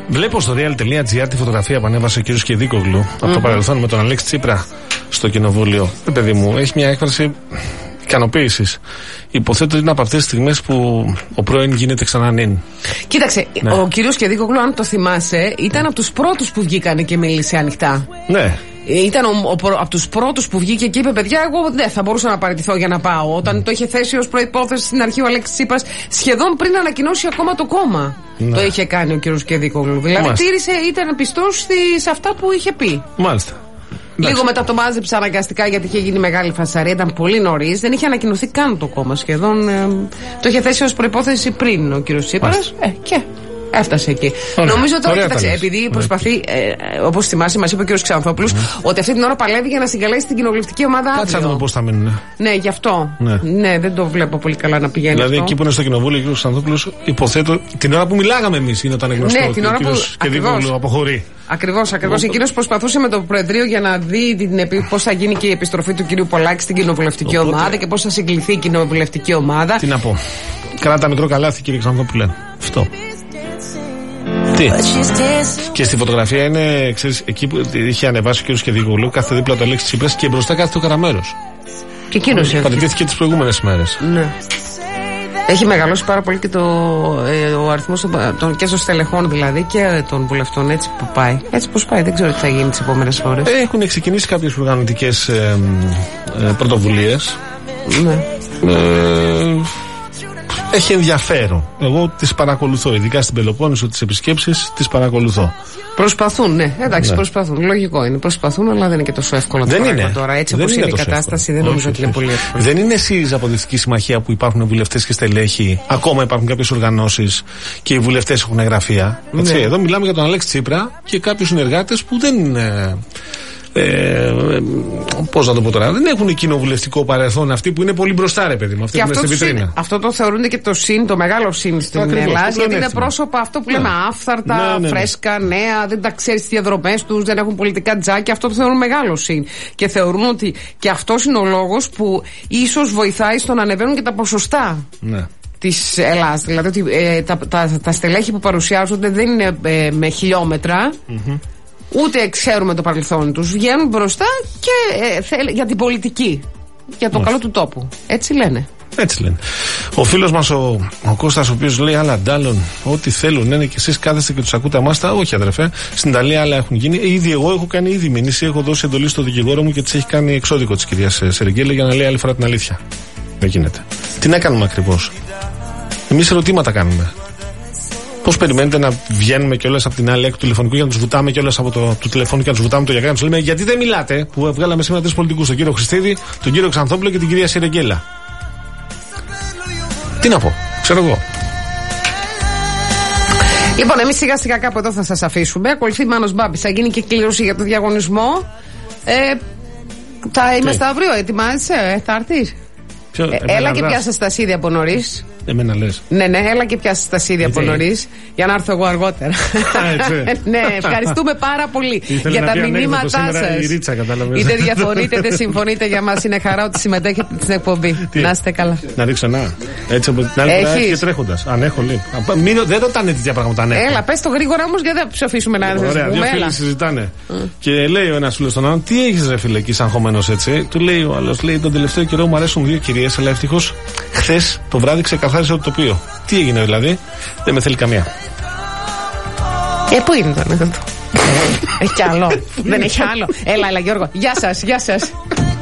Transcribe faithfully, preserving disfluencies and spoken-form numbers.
Βλέπω στο real.gr τη φωτογραφία που ανέβασε ο κ. Κεδίκογλου mm-hmm. από το παρελθόν με τον Αλέξη Τσίπρα στο κοινοβούλιο. Ε, παιδί μου, έχει μια έκφραση ικανοποίησης. Υποθέτω ότι είναι από αυτές τις στιγμές που ο πρώην γίνεται ξανά νυν. Κοίταξε, ναι. Ο κύριος Κεδίκογλου, αν το θυμάσαι, ήταν από τους πρώτους που βγήκαν και μίλησε ανοιχτά. Ναι. Ήταν ο, ο, ο, από τους πρώτους που βγήκε και είπε: παιδιά, εγώ δεν θα μπορούσα να παραιτηθώ για να πάω. Όταν mm. το είχε θέσει ως προϋπόθεση στην αρχή ο Αλέξης Τσίπρας, σχεδόν πριν ανακοινώσει ακόμα το κόμμα. Ναι. Το είχε κάνει ο κύριος Κεδίκογλου. Δηλαδή, Μάλιστα. τήρησε, ήταν πιστός σε αυτά που είχε πει. Μάλιστα. Λίγο μετά το μάζεψε αναγκαστικά γιατί είχε γίνει μεγάλη φασαρία. Ήταν πολύ νωρίς. Δεν είχε ανακοινωθεί καν το κόμμα. Σχεδόν ε, το είχε θέσει ως προϋπόθεση πριν ο κύριος Τσίπρας. Ε, και έφτασε εκεί. Ωραία. Νομίζω τώρα, κοίταξε, επειδή προσπαθεί, ε, όπως θυμάσαι, μας είπε ο κύριος Ξανθόπουλος, mm. ότι αυτή την ώρα παλεύει για να συγκαλέσει την κοινοβουλευτική ομάδα. Κάτσε να δούμε πώς θα μείνουν. Ναι, γι' αυτό. Ναι. ναι, δεν το βλέπω πολύ καλά να πηγαίνει. Δηλαδή, αυτό. Εκεί που είναι στο κοινοβούλιο ο κύριος Ξανθόπουλος, υποθέτω την ώρα που μιλάγαμε εμείς είναι όταν γνωστό. Ναι, την ώρα που. Κεδίκογλου αποχωρεί. Ακριβώς, ακριβώς. Εκείνος προσπαθούσε με το Προεδρείο για να δει πώς θα γίνει και η επιστροφή του κυρίου Πολάκη στην κοινοβουλευτική Οπότε... ομάδα και πώς θα συγκληθεί η κοινοβουλευτική ομάδα. Τι να πω. Κράτα μικρό καλάθι, κύριε Ξανθόπουλε. Αυτό. Τι. Και στη φωτογραφία είναι, ξέρεις, εκεί που είχε ανεβάσει ο κ. Κεδίκογλου, κάθε δίπλα το Αλέξη Τσίπρας και μπροστά κάθεται ο Καραμέρος. Και εκείνος παραιτήθηκε τις προηγούμενες μέρες. Ναι. Έχει μεγαλώσει πάρα πολύ και το, ε, ο αριθμός των, των, και των στελεχών δηλαδή και των βουλευτών, έτσι που πάει. Έτσι πως πάει, δεν ξέρω τι θα γίνει τις επόμενες ώρες. Έχουν ξεκινήσει κάποιες οργανωτικές ε, ε, πρωτοβουλίες. Ναι. Ε, Έχει ενδιαφέρον. Εγώ τις παρακολουθώ. Ειδικά στην Πελοπόννησο τις επισκέψεις τις παρακολουθώ. Προσπαθούν, ναι. Εντάξει, ναι. προσπαθούν. Λογικό είναι. Προσπαθούν, αλλά δεν είναι και τόσο εύκολο δεν είναι. τώρα. Έτσι όπως είναι, είναι η κατάσταση, εύκολο. δεν νομίζω όχι, ότι είναι πολύ εύκολο. Δεν είναι ΣΥΡΙΖΑ Αποδυτική Συμμαχία που υπάρχουν βουλευτές και στελέχοι. Ακόμα υπάρχουν κάποιες οργανώσεις και οι βουλευτές έχουν γραφεία. Έτσι. Ναι. Εδώ μιλάμε για τον Αλέξη Τσίπρα και κάποιους συνεργάτες που δεν είναι. Ε, πώς να το πω τώρα, δεν έχουν κοινοβουλευτικό παρελθόν αυτοί που είναι πολύ μπροστά, ρε παιδί μου. Αυτοί που είναι στη βιτρίνα. Αυτό το θεωρούν και το συν, το μεγάλο συν στην Ελλάδα, γιατί είναι πρόσωπα αυτό που λέμε ναι. άφθαρτα, ναι, ναι, ναι. φρέσκα, νέα, δεν τα ξέρει τι διαδρομές τους, δεν έχουν πολιτικά τζάκια. Αυτό το θεωρούν μεγάλο συν. Και θεωρούν ότι και αυτός είναι ο λόγος που ίσως βοηθάει στο να ανεβαίνουν και τα ποσοστά. Ναι. Της Ελλάδας. Δηλαδή ότι ε, τα, τα, τα στελέχη που παρουσιάζονται δεν είναι ε, με χιλιόμετρα. Mm-hmm. Ούτε ξέρουμε το παρελθόν τους. Βγαίνουν μπροστά και ε, θέλ, για την πολιτική. Για το Μάλιστα. καλό του τόπου. Έτσι λένε. Έτσι λένε. Ο φίλος μας ο, ο Κώστας, ο οποίος λέει άλλα αντάλλων, ό,τι θέλουν είναι και εσείς κάθεστε και τους ακούτε αμάστα. Όχι, αδερφέ. Στην Ιταλία άλλα έχουν γίνει. Ήδη εγώ έχω κάνει ήδη μήνυση. Έχω δώσει εντολή στο δικηγόρο μου και της έχει κάνει εξώδικο της κυρίας Σερεγγέλη για να λέει άλλη φορά την αλήθεια. Δεν γίνεται. Τι να κάνουμε ακριβώς. Εμείς ερωτήματα κάνουμε. Πώς περιμένετε να βγαίνουμε κιόλας από την άλλη έκτη του τηλεφωνικού για να τους βουτάμε κιόλας από το του τηλεφώνου και να τους βουτάμε το γιακά να τους λέμε γιατί δεν μιλάτε, που βγάλαμε σήμερα τρεις πολιτικούς, τον κύριο Χριστίδη, τον κύριο Ξανθόπουλο και την κυρία Σιρεγγέλα. Τι να πω, ξέρω εγώ. Λοιπόν, εμείς σιγά σιγά κάπου εδώ θα σας αφήσουμε. Ακολουθεί Μάνος Μπάμπης, θα γίνει και κλήρωση για το διαγωνισμό. Ε, θα είμαστε αύριο, ετοιμάζεσαι, ε, θα έρθεις. Ποιο, ε, έλα και πιάσε τα σίδια από νωρίς. Εμένα λες. Ναι, ναι, έλα και πιάσε τα σίδια από νωρίς για να έρθω εγώ αργότερα. Ναι, ευχαριστούμε πάρα πολύ για τα μηνύματά σας. Είτε διαφωνείτε, είτε συμφωνείτε, για μας είναι χαρά ότι συμμετέχετε στην εκπομπή. Να είστε καλά. Να ρίξω ένα. Έτσι από την άλλη πλευρά και τρέχοντας. Αν έχω λίγο. Δεν ρωτάνε τέτοια πράγματα. Έλα, πες το γρήγορα όμως γιατί δεν θα ψηφίσουμε να έρθει. Ωραία, δύο φίλοι συζητάνε. Και λέει ο ένας φίλος στον άλλον, τι έχεις ρε φίλε εκεί σαν χωμένος έτσι. Του λέει ο άλλος, λέει τον τελευταίο καιρό μου αρέσουν δύο κυρίες, αλλά ευτυχώς χθες το βράδυ ξεκαθάρισε το τοπίο. Τι έγινε δηλαδή, δεν με θέλει καμία. Ε, πού είναι τώρα αυτό. Έχει κι άλλο. Δεν έχει άλλο. Έλα, έλα Γιώργο. Γεια σας, γεια σας.